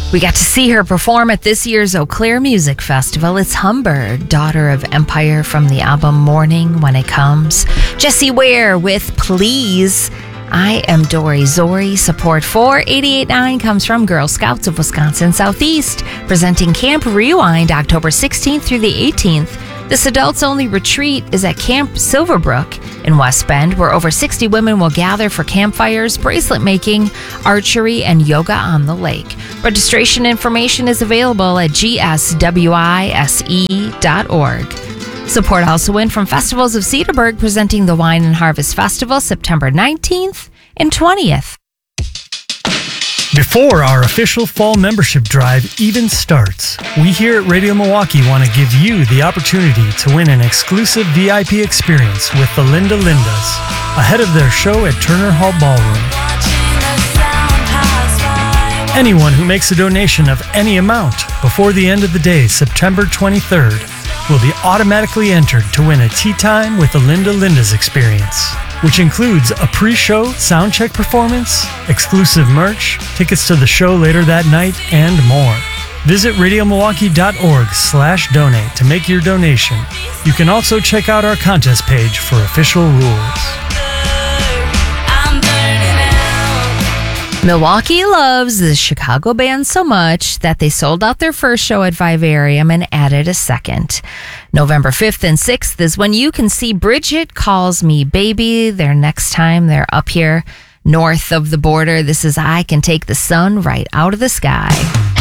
We got to see her perform at this year's Eau Claire Music Festival. It's Humber, Daughter of Empire, from the album Morning When It Comes. Jessie Ware with Please. I am Dory Zori. Support for 88.9 comes from Girl Scouts of Wisconsin Southeast, presenting Camp Rewind October 16th through the 18th. This adults-only retreat is at Camp Silverbrook in West Bend, where over 60 women will gather for campfires, bracelet making, archery, and yoga on the lake. Registration information is available at gswise.org. Support also in from Festivals of Cedarburg, presenting the Wine and Harvest Festival September 19th and 20th. Before our official fall membership drive even starts, we here at Radio Milwaukee want to give you the opportunity to win an exclusive VIP experience with the Linda Lindas ahead of their show at Turner Hall Ballroom. Anyone who makes a donation of any amount before the end of the day, September 23rd, will be automatically entered to win a tea time with the Linda Lindas experience, which includes a pre-show soundcheck performance, exclusive merch, tickets to the show later that night, and more. Visit radiomilwaukee.org/donate to make your donation. You can also check out our contest page for official rules. Milwaukee loves the Chicago band so much that they sold out their first show at Vivarium and added a second. November 5th and 6th is when you can see Bridget Calls Me Baby. Their next time they're up here north of the border. This is I Can Take the Sun Right Out of the Sky.